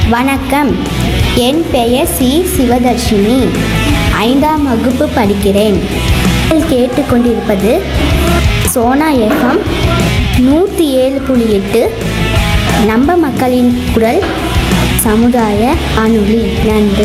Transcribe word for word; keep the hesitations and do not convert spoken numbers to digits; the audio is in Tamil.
வணக்கம், என் பெயர் சி சிவதர்ஷினி. ஐந்தாம் வகுப்பு படிக்கிறேன். நீங்கள் கேட்டுக்கொண்டிருப்பது சோனா எஃப்எம் நூற்றி ஏழு புள்ளி எட்டு, நம்ம மக்களின் குரல், சமுதாய வானொலி. நன்றி.